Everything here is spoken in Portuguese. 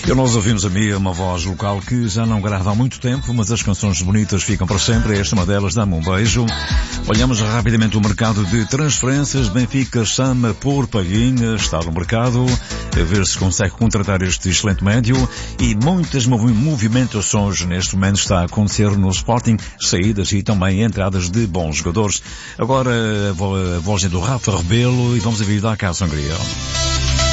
E nós ouvimos a Mia, uma voz local que já não grava há muito tempo, mas as canções bonitas ficam para sempre. Esta é uma delas, Dá-me um Beijo. Olhamos rapidamente o mercado de transferências. Benfica chama por Palhinha, está no mercado, a ver se consegue contratar este excelente médio. E muitas movimentações neste momento está a acontecer no Sporting, saídas e também entradas de bons jogadores. Agora a voz é do Rafa Rebelo e vamos a vida à Casa Hungria.